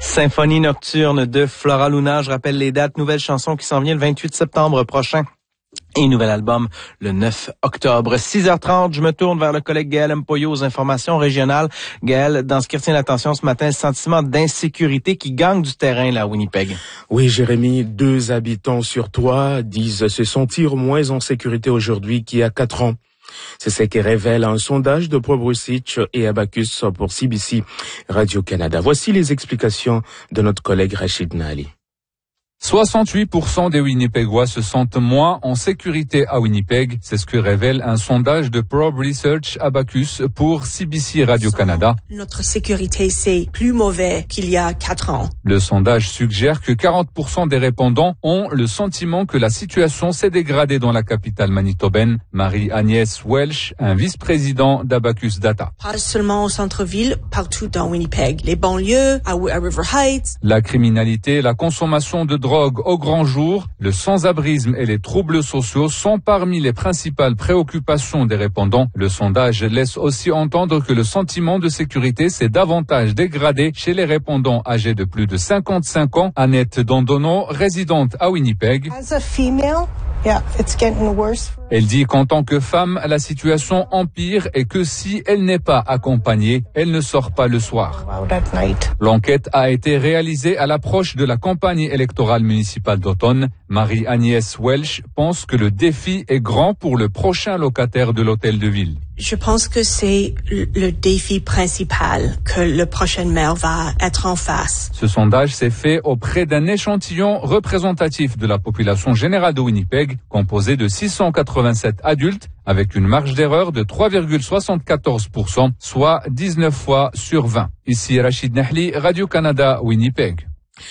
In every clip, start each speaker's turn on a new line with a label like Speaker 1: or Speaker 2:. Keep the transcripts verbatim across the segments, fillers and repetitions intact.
Speaker 1: Symphonie nocturne de Flora Luna. Je rappelle les dates. Nouvelle chanson qui s'en vient le vingt-huit septembre prochain. Et nouvel album le neuf octobre. six heures trente, je me tourne vers le collègue Gaël Mpoyo aux informations régionales. Gaël, dans ce qui retient l'attention ce matin, le sentiment d'insécurité qui gagne du terrain là à Winnipeg.
Speaker 2: Oui, Jérémy, deux habitants sur trois disent se sentir moins en sécurité aujourd'hui qu'il y a quatre ans. C'est ce que révèle un sondage de ProBrussitch et Abacus pour C B C Radio-Canada. Voici les explications de notre collègue Rachid Nali.
Speaker 3: soixante-huit pour cent des Winnipégois se sentent moins en sécurité à Winnipeg. C'est ce que révèle un sondage de Probe Research Abacus pour C B C Radio-Canada.
Speaker 4: Notre sécurité, c'est plus mauvais qu'il y a quatre ans.
Speaker 3: Le sondage suggère que quarante pour cent des répondants ont le sentiment que la situation s'est dégradée dans la capitale manitobaine. Marie-Agnès Welch, un vice-président d'Abacus Data.
Speaker 4: Pas seulement au centre-ville, partout dans Winnipeg. Les banlieues, à River Heights.
Speaker 3: La criminalité, la consommation de drogue au grand jour, le sans-abrisme et les troubles sociaux sont parmi les principales préoccupations des répondants. Le sondage laisse aussi entendre que le sentiment de sécurité s'est davantage dégradé chez les répondants âgés de plus de cinquante-cinq ans. Annette Dondono, résidente à Winnipeg.
Speaker 5: As a female, yeah, it's getting worse.
Speaker 3: Elle dit qu'en tant que femme, la situation empire et que si elle n'est pas accompagnée, elle ne sort pas le soir. L'enquête a été réalisée à l'approche de la campagne électorale municipale d'automne. Marie-Agnès Welch pense que le défi est grand pour le prochain locataire de l'hôtel de ville.
Speaker 4: Je pense que c'est le défi principal que le prochain maire va être en face.
Speaker 3: Ce sondage s'est fait auprès d'un échantillon représentatif de la population générale de Winnipeg, composé de six cent quatre-vingt-sept adultes, avec une marge d'erreur de trois virgule soixante-quatorze pour cent, soit dix-neuf fois sur vingt. Ici Rachid Nahli, Radio-Canada, Winnipeg.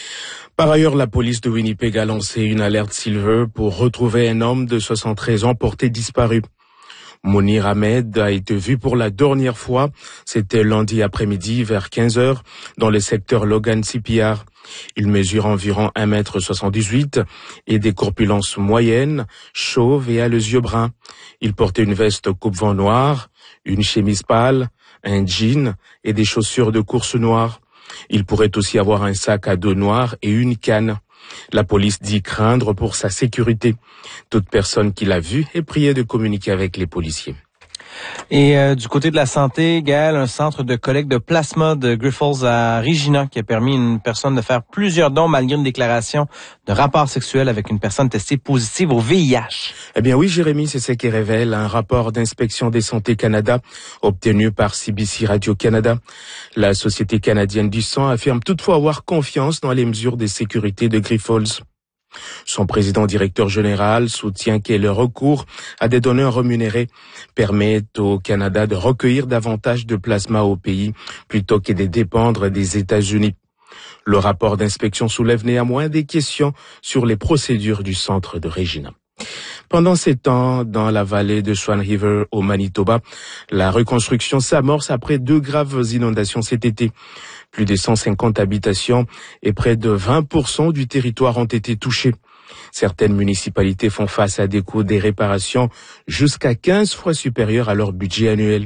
Speaker 2: Par ailleurs, la police de Winnipeg a lancé une alerte Silver pour retrouver un homme de soixante-treize ans porté disparu. Mounir Ahmed a été vu pour la dernière fois, c'était lundi après-midi vers quinze heures, dans le secteur Logan-C P R. Il mesure environ un mètre soixante-dix-huit et des corpulences moyennes, chauve et a les yeux bruns. Il portait une veste coupe-vent noire, une chemise pâle, un jean et des chaussures de course noires. Il pourrait aussi avoir un sac à dos noir et une canne. La police dit craindre pour sa sécurité. Toute personne qui l'a vu est priée de communiquer avec les policiers.
Speaker 1: Et euh, du côté de la santé, Gaël, un centre de collecte de plasma de Grifols à Regina qui a permis à une personne de faire plusieurs dons malgré une déclaration de rapport sexuel avec une personne testée positive au V I H.
Speaker 2: Eh bien oui, Jérémy, c'est ce qui révèle un rapport d'inspection des santé Canada obtenu par C B C Radio-Canada. La Société canadienne du sang affirme toutefois avoir confiance dans les mesures de sécurité de Grifols. Son président directeur général soutient que le recours à des donneurs rémunérés permet au Canada de recueillir davantage de plasma au pays plutôt que de dépendre des États-Unis. Le rapport d'inspection soulève néanmoins des questions sur les procédures du centre de Regina. Pendant ces temps, dans la vallée de Swan River au Manitoba, la reconstruction s'amorce après deux graves inondations cet été. Plus de cent cinquante habitations et près de vingt pour cent du territoire ont été touchés. Certaines municipalités font face à des coûts des réparations jusqu'à quinze fois supérieurs à leur budget annuel.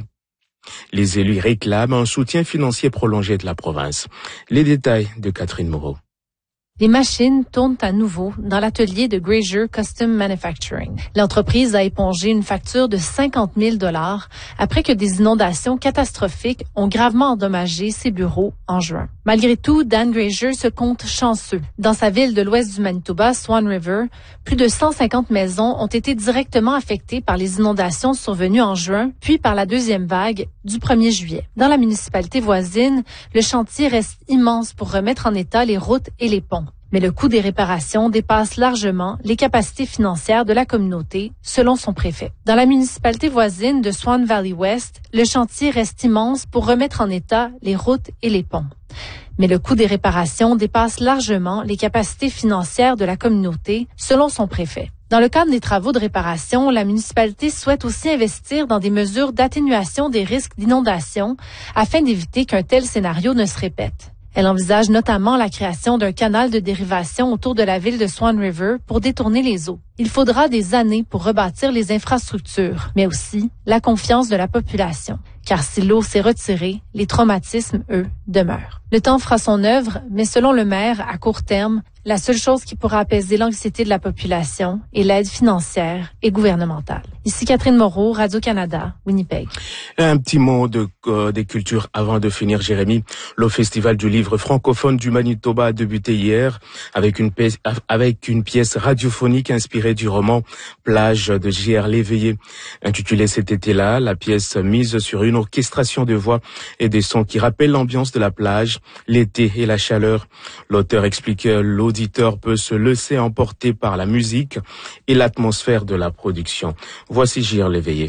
Speaker 2: Les élus réclament un soutien financier prolongé de la province. Les détails de Catherine Moreau.
Speaker 6: Les machines tournent à nouveau dans l'atelier de Grazier Custom Manufacturing. L'entreprise a épongé une facture de cinquante mille dollars après que des inondations catastrophiques ont gravement endommagé ses bureaux en juin. Malgré tout, Dan Grazier se compte chanceux. Dans sa ville de l'ouest du Manitoba, Swan River, plus de cent cinquante maisons ont été directement affectées par les inondations survenues en juin, puis par la deuxième vague du premier juillet. Dans la municipalité voisine, le chantier reste immense pour remettre en état les routes et les ponts. Mais le coût des réparations dépasse largement les capacités financières de la communauté, selon son préfet. Dans la municipalité voisine de Swan Valley West, le chantier reste immense pour remettre en état les routes et les ponts. Mais le coût des réparations dépasse largement les capacités financières de la communauté, selon son préfet. Dans le cadre des travaux de réparation, la municipalité souhaite aussi investir dans des mesures d'atténuation des risques d'inondation afin d'éviter qu'un tel scénario ne se répète. Elle envisage notamment la création d'un canal de dérivation autour de la ville de Swan River pour détourner les eaux. Il faudra des années pour rebâtir les infrastructures, mais aussi la confiance de la population. car si l'eau s'est retirée, les traumatismes, eux, demeurent. Le temps fera son œuvre, mais selon le maire, à court terme, la seule chose qui pourra apaiser l'anxiété de la population est l'aide financière et gouvernementale. Ici Catherine Moreau, Radio-Canada, Winnipeg.
Speaker 2: Un petit mot de, euh, des cultures avant de finir, Jérémy. Le Festival du livre francophone du Manitoba a débuté hier avec une pièce, avec une pièce radiophonique inspirée du roman Plage de J R Léveillé. Intitulée cet été-là, la pièce mise sur une orchestration de voix et des sons qui rappellent l'ambiance de la plage, l'été et la chaleur. L'auteur explique que l'auditeur peut se laisser emporter par la musique et l'atmosphère de la production. Voici J R Léveillé.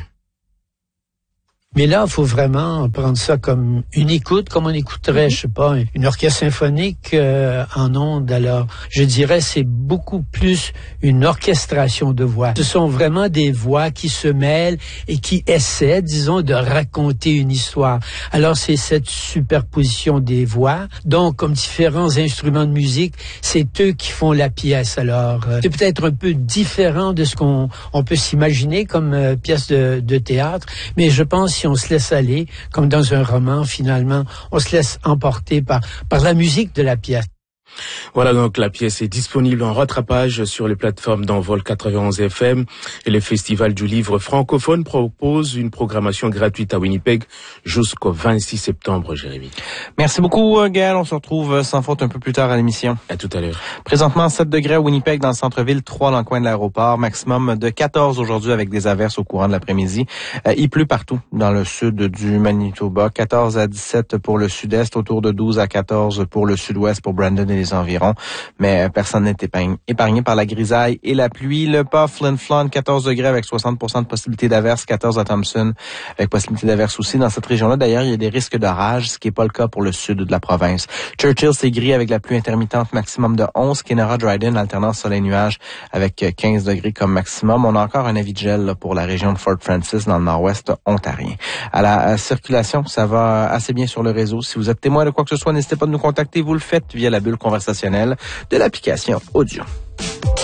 Speaker 7: Mais là, il faut vraiment prendre ça comme une écoute, comme on écouterait, je sais pas, une orchestre symphonique euh, en ondes. Alors, je dirais, c'est beaucoup plus une orchestration de voix. Ce sont vraiment des voix qui se mêlent et qui essaient, disons, de raconter une histoire. Alors, c'est cette superposition des voix. Donc, comme différents instruments de musique, c'est eux qui font la pièce. Alors, euh, c'est peut-être un peu différent de ce qu'on on peut s'imaginer comme euh, pièce de, de théâtre, mais je pense si on se laisse aller, comme dans un roman, finalement, on se laisse emporter par, par la musique de la pièce.
Speaker 2: Voilà, donc la pièce est disponible en rattrapage sur les plateformes d'Envol quatre-vingt-onze F M et le Festival du livre francophone propose une programmation gratuite à Winnipeg jusqu'au vingt-six septembre, Jérémy.
Speaker 1: Merci beaucoup, Gaël. On se retrouve sans faute un peu plus tard à l'émission.
Speaker 2: À tout à l'heure.
Speaker 1: Présentement, sept degrés à Winnipeg dans le centre-ville, trois dans le coin de l'aéroport, maximum de quatorze aujourd'hui avec des averses au courant de l'après-midi. Euh, il pleut partout dans le sud du Manitoba, quatorze à dix-sept pour le sud-est, autour de douze à quatorze pour le sud-ouest, pour Brandon et les environs, mais personne n'est épargné, épargné par la grisaille et la pluie. Le pas Flin Flon, quatorze degrés avec soixante pour cent de possibilité d'averse, quatorze à Thompson avec possibilité d'averse aussi. Dans cette région-là, d'ailleurs, il y a des risques d'orage, ce qui n'est pas le cas pour le sud de la province. Churchill, c'est gris avec la pluie intermittente, maximum de onze. Kenora, Dryden, alternance soleil-nuage avec quinze degrés comme maximum. On a encore un avis de gel là, pour la région de Fort Francis dans le nord-ouest ontarien. À la à circulation, ça va assez bien sur le réseau. Si vous êtes témoin de quoi que ce soit, n'hésitez pas de nous contacter. Vous le faites via la bulle conversationnelle de l'application Audio.